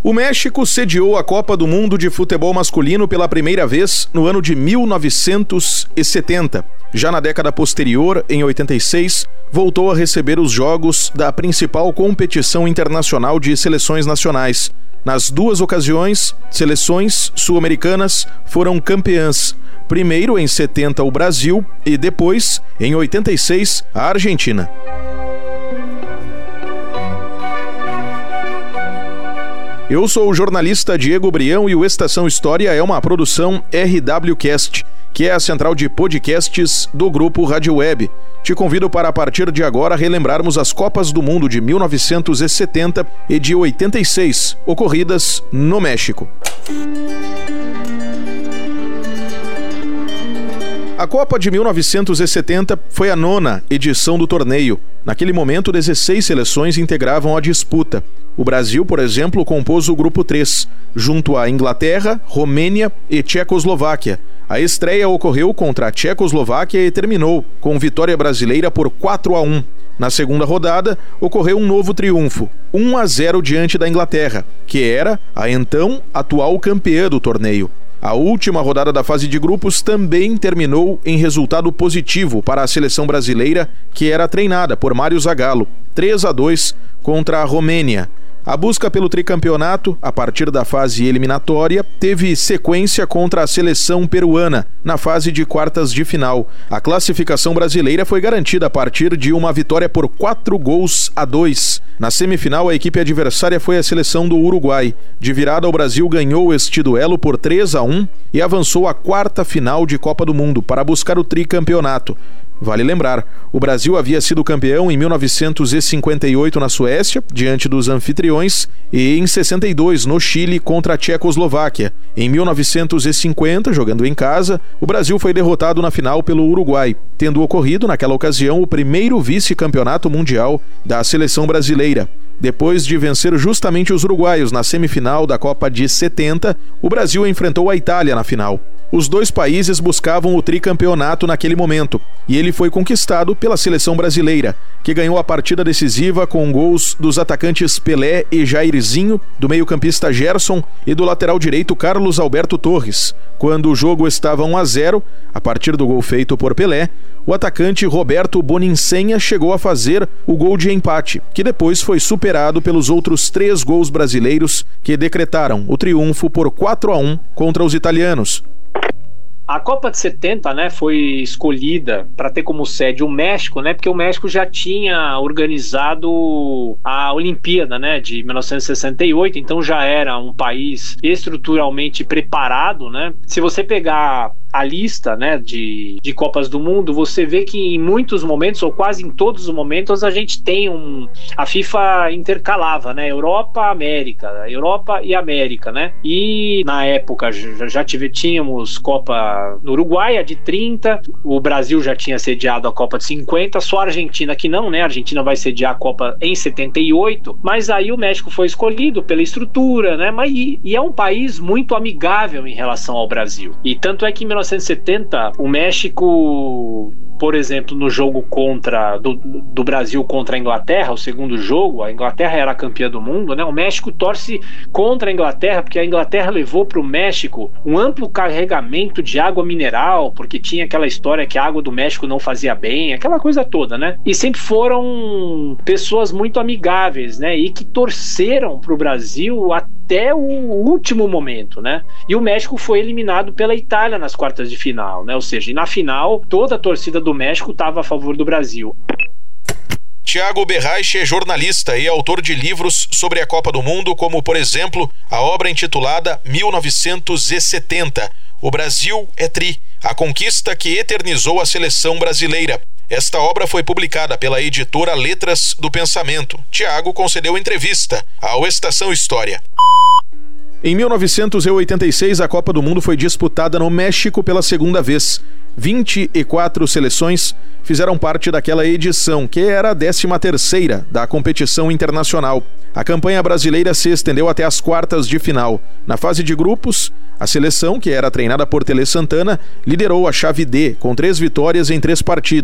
O México sediou a Copa do Mundo de Futebol Masculino pela primeira vez no ano de 1970. Já na década posterior, em 86, voltou a receber os jogos da principal competição internacional de seleções nacionais. Nas duas ocasiões, seleções sul-americanas foram campeãs. Primeiro em 70 o Brasil e depois, em 86, a Argentina. Eu sou o jornalista Diego Brião e o Estação História é uma produção RWCast, que é a central de podcasts do Grupo Rádio Web. Te convido para, a partir de agora, relembrarmos as Copas do Mundo de 1970 e de 86, ocorridas no México. A Copa de 1970 foi a 9ª edição do torneio. Naquele momento, 16 seleções integravam a disputa. O Brasil, por exemplo, compôs o Grupo 3, junto à Inglaterra, Romênia e Tchecoslováquia. A estreia ocorreu contra a Tchecoslováquia e terminou com vitória brasileira por 4-1. Na segunda rodada, ocorreu um novo triunfo, 1-0 diante da Inglaterra, que era a então atual campeã do torneio. A última rodada da fase de grupos também terminou em resultado positivo para a seleção brasileira, que era treinada por Mário Zagallo, 3-2 contra a Romênia. A busca pelo tricampeonato, a partir da fase eliminatória, teve sequência contra a seleção peruana, na fase de quartas de final. A classificação brasileira foi garantida a partir de uma vitória por 4-2. Na semifinal, a equipe adversária foi a seleção do Uruguai. De virada, o Brasil ganhou este duelo por 3-1 e avançou à quarta final de Copa do Mundo para buscar o tricampeonato. Vale lembrar, o Brasil havia sido campeão em 1958 na Suécia, diante dos anfitriões, e em 62 no Chile contra a Tchecoslováquia. Em 1950, jogando em casa, o Brasil foi derrotado na final pelo Uruguai, tendo ocorrido naquela ocasião o primeiro vice-campeonato mundial da seleção brasileira. Depois de vencer justamente os uruguaios na semifinal da Copa de 70, o Brasil enfrentou a Itália na final. Os dois países buscavam o tricampeonato naquele momento, e ele foi conquistado pela seleção brasileira, que ganhou a partida decisiva com gols dos atacantes Pelé e Jairzinho, do meio-campista Gerson e do lateral direito Carlos Alberto Torres. Quando o jogo estava 1-0, a partir do gol feito por Pelé, o atacante Roberto Boninsenha chegou a fazer o gol de empate, que depois foi superado pelos outros 3 gols brasileiros que decretaram o triunfo por 4-1 contra os italianos. A Copa de 70, foi escolhida para ter como sede o México, porque o México já tinha organizado a Olimpíada, de 1968, então já era um país estruturalmente preparado, Se você pegar a lista, de Copas do Mundo, você vê que em muitos momentos, ou quase em todos os momentos, a gente tem a FIFA intercalava, Europa, América, Europa e América, E na época já tínhamos Copa no Uruguai, a de 30, o Brasil já tinha sediado a Copa de 50, só a Argentina que não, A Argentina vai sediar a Copa em 78, mas aí o México foi escolhido pela estrutura, E é um país muito amigável em relação ao Brasil. E tanto é que em 1970, o México, por exemplo, no jogo do Brasil contra a Inglaterra, o segundo jogo, a Inglaterra era a campeã do mundo, O México torce contra a Inglaterra, porque a Inglaterra levou para o México um amplo carregamento de água mineral, porque tinha aquela história que a água do México não fazia bem, aquela coisa toda, E sempre foram pessoas muito amigáveis, E que torceram para o Brasil até o último momento, E o México foi eliminado pela Itália nas quartas de final, Ou seja, na final, toda a torcida do México estava a favor do Brasil. Tiago Berraich é jornalista e autor de livros sobre a Copa do Mundo, como, por exemplo, a obra intitulada 1970, O Brasil é Tri, a conquista que eternizou a seleção brasileira. Esta obra foi publicada pela editora Letras do Pensamento. Tiago concedeu entrevista ao Estação História. Em 1986, a Copa do Mundo foi disputada no México pela segunda vez. 24 seleções fizeram parte daquela edição, que era a 13ª da competição internacional. A campanha brasileira se estendeu até as quartas de final. Na fase de grupos, a seleção, que era treinada por Tele Santana, liderou a chave D, com 3 vitórias em 3 partidas.